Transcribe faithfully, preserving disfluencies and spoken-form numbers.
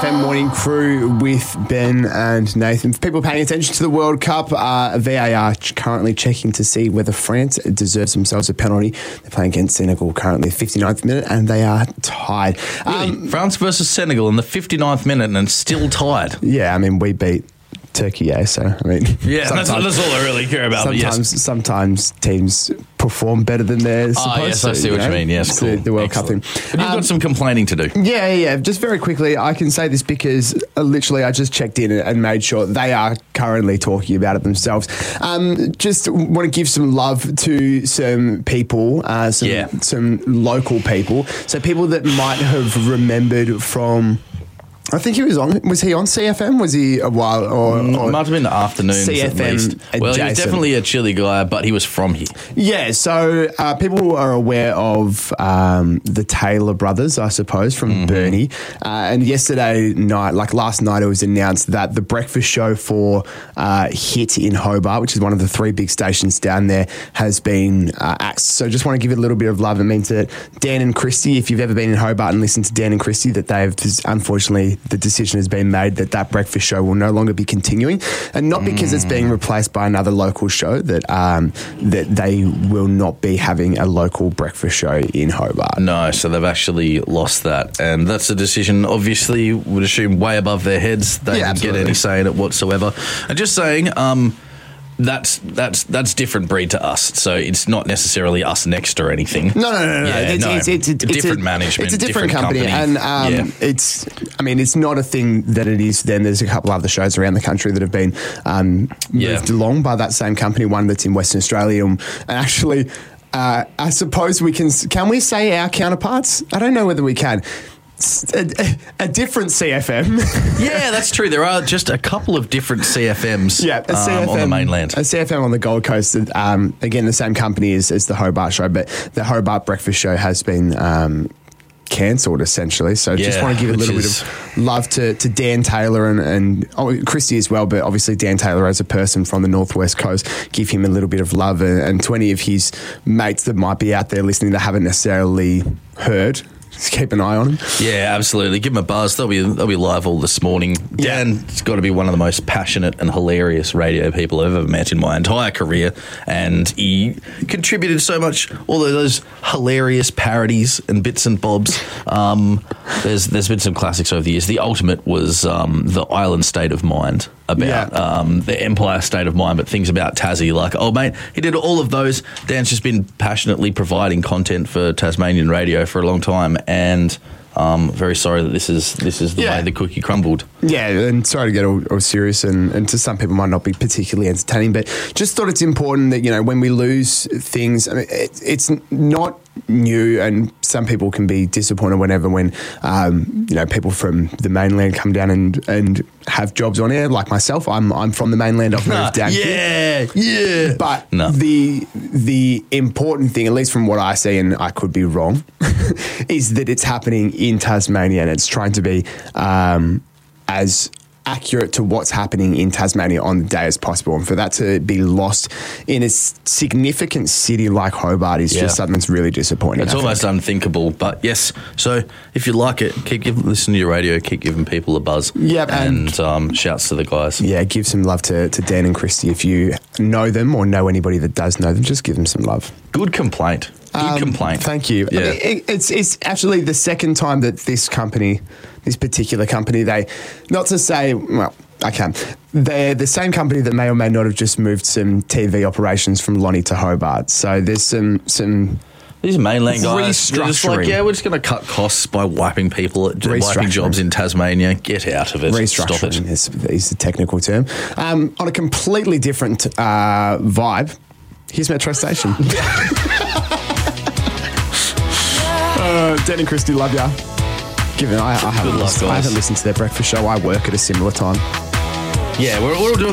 M morning crew with Ben and Nathan. For people paying attention to the World Cup, uh, V A R currently checking to see whether France deserves themselves a penalty. They're playing against Senegal currently, fifty-ninth minute, and they are tied. Really? Um, France versus Senegal in the fifty-ninth minute and still tied. yeah, I mean, we beat Turkey, yeah, so, I mean... Yeah, that's, that's all I really care about. Sometimes, yes. sometimes teams perform better than they're supposed oh, yes, to. I see what you, know? you mean. Yes, it's cool. the, the World Excellent. Cup thing. But you've Um, got some complaining to do. Yeah, yeah. Just very quickly, I can say this because uh, literally I just checked in and made sure they are currently talking about it themselves. Um, just want to give some love to some people, uh, some, Yeah. some local people. So people that might have remembered from... I think he was on. Was he on C F M? Was he a while or, Mm, or it might have been the afternoons C F M at least. Well, he was adjacent. definitely a Chile guy, but he was from here. Yeah, so uh, people are aware of um, the Taylor brothers, I suppose, from Mm-hmm. Burnie. Uh, and yesterday night, like last night, it was announced that the breakfast show for uh, Hit in Hobart, which is one of the three big stations down there, has been uh, axed. So just want to give it a little bit of love. It means that Dan and Christy, if you've ever been in Hobart and listened to Dan and Christy, that they've unfortunately, the decision has been made that that breakfast show will no longer be continuing, and not because it's being replaced by another local show, that um, that they will not be having a local breakfast show in Hobart. No, so they've actually lost that. And that's a decision, obviously, would assume way above their heads. They Yeah, didn't get absolutely. any say in it whatsoever. And just saying, um, that's that's that's different breed to us. So it's not necessarily us next or anything. No, no, no, no. Yeah, it's, no. It's, it's, it's, different a, management. It's a different, company, company. and um, Yeah. it's. I mean, it's not a thing that it is. Then there's a couple other shows around the country that have been um, Yeah. moved along by that same company. One that's in Western Australia, and actually, uh, I suppose we can. Can we say our counterparts? I don't know whether we can. A, a, a different C F M. Yeah, that's true. There are just a couple of different C F Ms Yeah, a C F M, um, on the mainland. A C F M on the Gold Coast. Um, again, the same company as, as the Hobart show, but the Hobart Breakfast Show has been um, cancelled essentially. So just Yeah, want to give a which little is- bit of love to, to Dan Taylor and, and oh, Christy as well, but obviously Dan Taylor as a person from the Northwest Coast, give him a little bit of love, and, and to any of his mates that might be out there listening that haven't necessarily heard, just keep an eye on him. Yeah, absolutely. Give him a buzz. They'll be they'll be live all this morning. Yeah. Dan's got to be one of the most passionate and hilarious radio people I've ever met in my entire career, and he contributed so much. All of those hilarious parodies and bits and bobs. Um, there's there's been some classics over the years. The ultimate was um, the Island State of Mind, about Yeah. um, the Empire State of Mind, but things about Tassie. Like, oh mate, he did all of those. Dan's just been passionately providing content for Tasmanian radio for a long time, and um, very sorry that this is this is the Yeah. way the cookie crumbled. Yeah, and sorry to get all, all serious, and, and to some people might not be particularly entertaining, but just thought it's important that, you know, when we lose things, I mean, it, it's not new, and some people can be disappointed whenever when, um, you know, people from the mainland come down and, and have jobs on air, like myself. I'm I'm from the mainland, I've moved down here. Yeah, yeah. But No. the the important thing, at least from what I see, and I could be wrong, is that it's happening in Tasmania, and it's trying to be um, as accurate to what's happening in Tasmania on the day as possible. And for that to be lost in a s- significant city like Hobart is Yeah. just something that's really disappointing. It's I think. almost unthinkable, but yes. So if you like it, keep giving, listen to your radio, keep giving people a buzz. Yep, and- and um, shouts to the guys. Yeah, give some love to, to Dan and Christy. If you know them or know anybody that does know them, just give them some love. Good complaint. Good Um, complaint. Thank you. Yeah. I mean, it, it's it's actually the second time that this company, this particular company, they, not to say, well, I can, they're the same company that may or may not have just moved some T V operations from Lonnie to Hobart. So there's some some. These mainland guys, they're just like, Restructuring. yeah, we're just going to cut costs by wiping people, wiping Restructuring. jobs in Tasmania. Get out of it. Stop it. Restructuring is, is the technical term. Um, on a completely different uh, vibe, here's Metro Station. uh, Dan and Christy, love ya. Given I, I, haven't luck, listened, I guys. haven't listened to their breakfast show. I work at a similar time. Yeah, we're, we're all doing